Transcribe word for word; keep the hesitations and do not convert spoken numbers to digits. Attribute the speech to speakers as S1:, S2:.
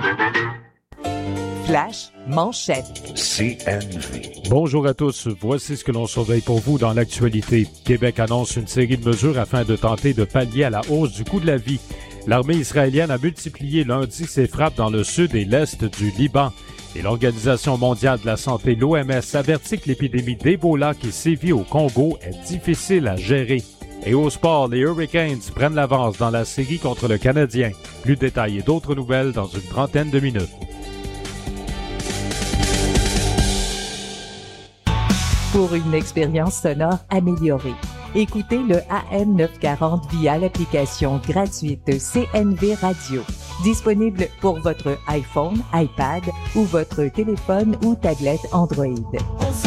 S1: Flash manchette.
S2: C N V.
S3: Bonjour à tous. Voici ce que l'on surveille pour vous dans l'actualité. Québec annonce une série de mesures afin de tenter de pallier à la hausse du coût de la vie. L'armée israélienne a multiplié lundi ses frappes dans le sud et l'est du Liban. Et l'Organisation mondiale de la santé, l'O M S, avertit que l'épidémie d'Ebola qui sévit au Congo est difficile à gérer. Et au sport, les Hurricanes prennent l'avance dans la série contre le Canadien. Plus de détails et d'autres nouvelles dans une trentaine de minutes.
S1: Pour une expérience sonore améliorée, écoutez le A M neuf cent quarante via l'application gratuite C N V Radio. Disponible pour votre iPhone, iPad ou votre téléphone ou tablette Android.